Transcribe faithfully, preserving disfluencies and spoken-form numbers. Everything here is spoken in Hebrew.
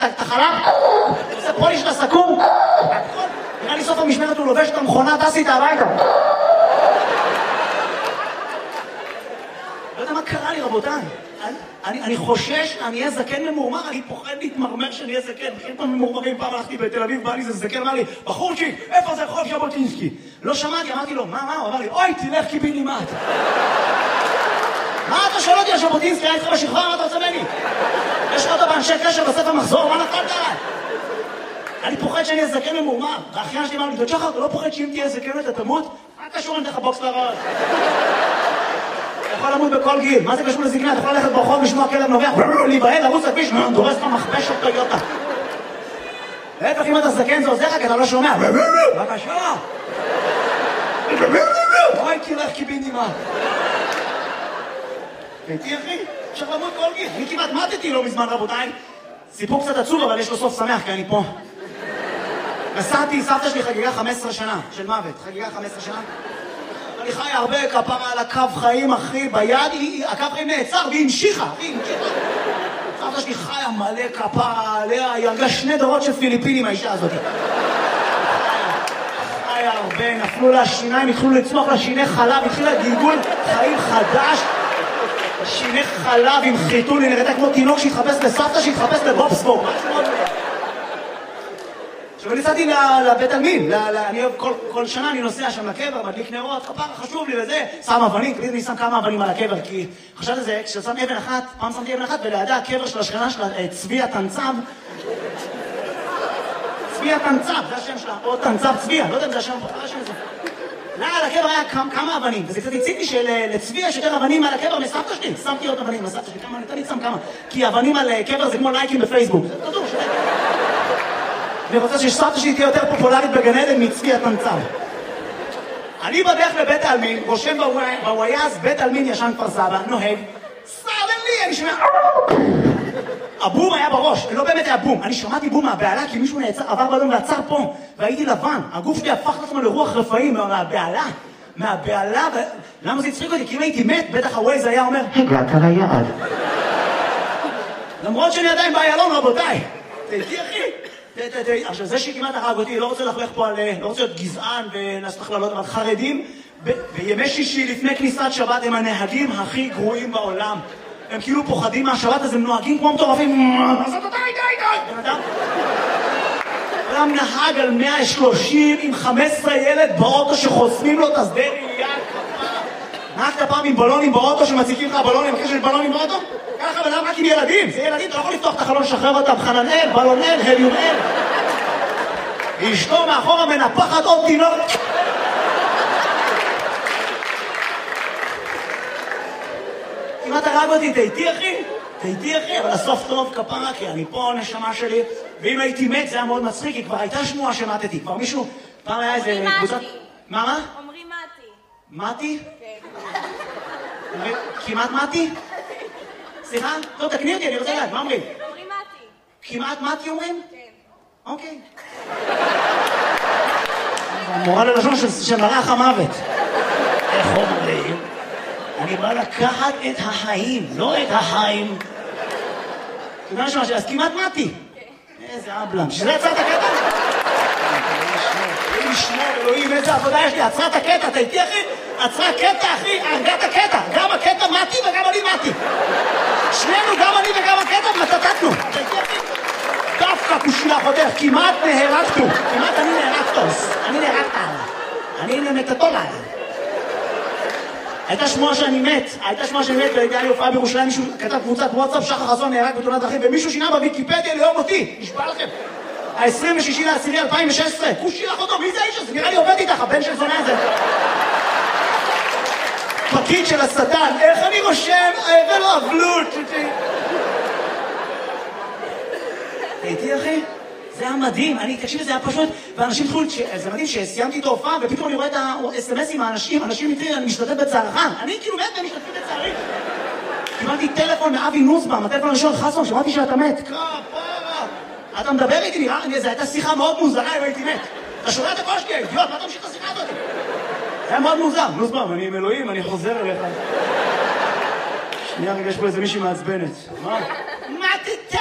את החלב, הוא עושה פוליש לסכו"ם, נראה לי סוף המשמרת הוא לובש את המכונה, טס איתה הביתה. לא יודע מה קרה לי, רבותיי. אני, אני חושש, אני אהיה זקן ממורמר, אני פוחד להתמרמר שאני אהיה זקן. בכלל פעם ממורמרים, פעם הלכתי בתל אביב, בא לי זה זקן, אמר לי, בחורצ'יק, איפה זה רחוב ז'בוטינסקי? לא שמעתי, אמרתי לו, מה, מה? הוא אמר לי, אוי, תלך קיבינימט. מה אתה שואל אותי על ז'בוטינסקי? היה איתך בשכבה, מה אתה רוצה ממני? יש לך אותו באנשי קשר בספר מחזור, מה נפלת עליי? אני פוחד שאני אהיה זקן ממורמר. והאחיין שלי אמר לי, שחר, אתה לא פוחד שאם תהיה זקן אתה תמות? מה קשור אני אתן לך בוקס לראש? אתה יכול למות בכל גיל, מה זה קשור לזקנה? אתה יכול ללכת ברחוב לשמוע כלב נובח, להיבהל, לרוץ לכביש, דורס לך מכבש אותו יוטה. להפך, אם אתה זקן זה עוזר לך, כי אתה לא שומע. בבקשה. אוי, תלך קיבינימט. הייתי אחי, אפשר למות כל גיל. אני כמעט מתתי לא מזמן, רבותיי. סיפור קצת עצוב, אבל יש לו סוף שמח, כי אני פה. נסעתי, סבתא שלי חגיגה חמש עשרה שנה של מוות. חגיגה חמש עשרה שנה. אני חי הרבה כפרה על הקו חיים, אחי, ביד, הקו חיים נעצר והיא המשיכה, היא המשיכה. סבתא שלי חיה מלא כפרה עליה, היא הרגה שני דורות של פיליפינים, האישה הזאת. חיה הרבה, נפלו לה שיניים, התחילו לצמוח לה שיני חלב, התחילה גלגול חיים חדש. שיני חלב עם חיתול, היא נראתה כמו תינוק שהתחפש לסבתא, שהתחפש לבובסבורג. עכשיו, אני נסעתי לבית עלמין, אני אוהב, כל שנה אני נוסע שם לקבר, מדליק נרות, כפרה חשוב לי וזה, שם אבנים, תמיד אני שם כמה אבנים על הקבר, כי חשבתי על זה, כששם אבן אחת, פעם שמתי אבן אחת, ולידה הקבר של השכנה שלה, צבי התנצב, צבי התנצב, זה השם שלה, או תנצב צבי, לא יודע אם זה השם, זה השם הזה. לא, על הקבר היה כמה אבנים, וזה קצת הציתי שלצבי יש יותר אבנים על הקבר מסבתא שלי, שמתי עוד אבנים לסבתא שלי, כמה, אני תמיד שם כמה, כי אבנים על קבר זה כמו לייקים בפייסבוק, זה תדעו, אני רוצה שסבתא שלי תהיה יותר פופולרית בגן עדן מצבי התנצב. אני בדרך לבית העלמין, רושם בוויאז, בית העלמין ישן כפר סבא, נוהג, סרדלי, אני שומע... הבום היה בראש, לא באמת היה בום, אני שמעתי בום מהבעלה כי מישהו נעצר, עבר באדום ועצר פה, והייתי לבן, הגוף שלי הפך לעצמו לרוח רפאים מהבעלה, מהבעלה, ו... למה זה הצחיק אותי? כי אם הייתי מת, בטח הווייז היה אומר, הגעת ליעד. למרות שאני עדיין באיילון, רבותיי, תהייתי אחי. עכשיו, זה שכמעט הרג אותי, לא רוצה לחלך פה על... לא רוצה להיות גזען ולעשות הכללות, אבל חרדים, בימי שישי לפני כניסת שבת הם הנהגים הכי גרועים בעולם. הם כאילו פוחדים מהשבת, אז הם נוהגים כמו מטורפים. אז אתה די, די, די. בן אדם? אדם נהג על מאה ושלושים עם חמישה עשר ילד באוטו שחוסמים לו את השדה ראייה. נהגת פעם עם בלונים באוטו שמציקים לך בלונים, בקשר עם בלונים באוטו? ככה בן אדם רק עם ילדים. זה ילדים, אתה לא יכול לפתוח את החלון, לשחרר אותם. חננאל, בלונאל, הליומאל. אשתו מאחורה מנפחת עוד תינוק. אם אתה הרג אותי, תהייתי אחי? תהייתי אחי, אבל הסוף טוב כפרה, כי אני פה נשמה שלי, ואם הייתי מת זה היה מאוד מצחיק, כי כבר הייתה שמועה שמתתי, כבר מישהו, פעם היה איזה קבוצת... מה, מה? אומרים מתי. מתי? כן. כמעט מתי? סליחה? לא, תקני אותי, אני רוצה לדעת, מה אומרים? אומרים מתי. כמעט מתי אומרים? כן. אוקיי. מורה ללשון של מלאך המוות. איך אומרים? אני בא לקחת את החיים, לא את החיים. אתה יודע משהו, אז כמעט מתי. איזה אבלם. שזה עצרת הקטע? אלוהים ישמור, אלוהים, איזה עבודה יש לי. עצרת הקטע, אתה איתי אחי? עצרה קטע אחי, הרגת הקטע. גם הקטע מתי וגם אני מתי. שנינו, גם אני וגם הקטע, מצטטנו. אתה איתי אחי? דווקא כושילה חותך, כמעט נהרגתו. כמעט אני נהרגתו. אני נהרגת עליו. אני נמתתו עליו. הייתה שמועה שאני מת, הייתה שמועה שאני מת, והייתה לי הופעה בירושלים, מישהו כתב קבוצת וואטסאפ, שחר חסון נהרג בתאונת דרכים, ומישהו שינה בוויקיפדיה ליום אותי, נשבע לכם. ה-עשרים ושישי לעשירי אלפיים ושש עשרה, כושי לך אותו, מי זה האיש הזה? נראה לי עובד איתך, הבן של זונה הזה. פקיד של השטן, איך אני רושם, ולא אבלות. הייתי אחי? זה היה מדהים, אני, תקשיב, זה היה פשוט, ואנשים התחילו, זה מדהים שסיימתי את ההופעה, ופתאום אני רואה את ה-אס-אם-אסים מהאנשים, אנשים מתחילים, אני משתתף בצערך, אני כאילו מת והם משתתפים בצערי. קיבלתי טלפון מאבי נוסבאום, הטלפון הראשון, חסון, שמעתי שאתה מת. כפרה, אתה מדבר איתי, נראה, זו הייתה שיחה מאוד מוזרה אם הייתי מת. אתה שומע את הקול שלי, אידיוט, מה אתה ממשיך את השיחה הזאת? זה היה מאוד מוזר, נוסבאום, אני עם אלוהים, אני חוזר אליך. שנייה רגע, יש פה איזה מישהי מעצבנת. מה? מתת!